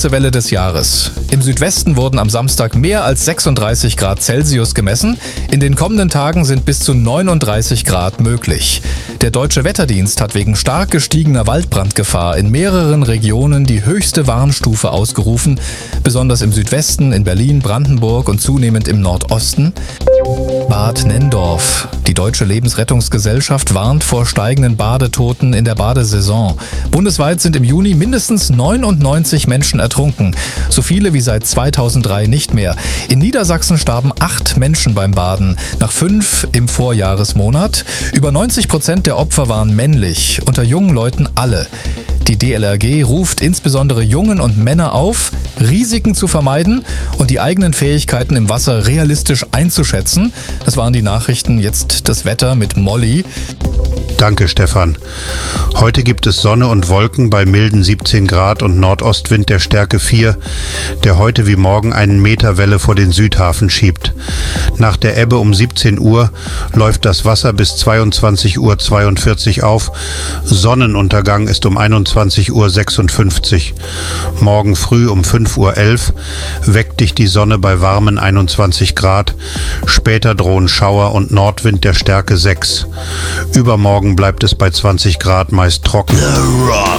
Welle des Jahres. Im Südwesten wurden am Samstag mehr als 36 Grad Celsius gemessen. In den kommenden Tagen sind bis zu 39 Grad möglich. Der Deutsche Wetterdienst hat wegen stark gestiegener Waldbrandgefahr in mehreren Regionen die höchste Warnstufe ausgerufen, besonders im Südwesten, in Berlin, Brandenburg und zunehmend im Nordosten. Bad Nenndorf. Die Deutsche Lebensrettungsgesellschaft warnt vor steigenden Badetoten in der Badesaison. Bundesweit sind im Juni mindestens 99 Menschen ertrunken. So viele wie seit 2003 nicht mehr. In Niedersachsen starben 8 Menschen beim Baden, nach 5 im Vorjahresmonat. Über 90% der Opfer waren männlich, unter jungen Leuten alle. Die DLRG ruft insbesondere Jungen und Männer auf, Risiken zu vermeiden und die eigenen Fähigkeiten im Wasser realistisch einzuschätzen. Das waren die Nachrichten, jetzt das Wetter mit Molly. Danke, Stefan. Heute gibt es Sonne und Wolken bei milden 17 Grad und Nordostwind der Stärke 4, der heute wie morgen einen Meter Welle vor den Südhafen schiebt. Nach der Ebbe um 17 Uhr läuft das Wasser bis 22:42 Uhr auf. Sonnenuntergang ist um 21:56 Uhr. Morgen früh um 5:11 Uhr weckt dich die Sonne bei warmen 21 Grad. Später drohen Schauer und Nordwind der Stärke 6. Übermorgen bleibt es bei 20 Grad meist trocken. The Rock.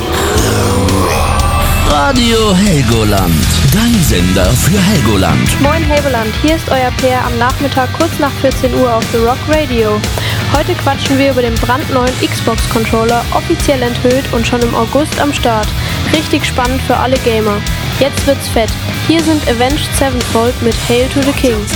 Radio Helgoland, dein Sender für Helgoland. Moin Helgoland, hier ist euer Peer am Nachmittag kurz nach 14 Uhr auf The Rock Radio. Heute quatschen wir über den brandneuen Xbox-Controller, offiziell enthüllt und schon im August am Start. Richtig spannend für alle Gamer. Jetzt wird's fett. Hier sind Avenged Sevenfold mit Hail to the King.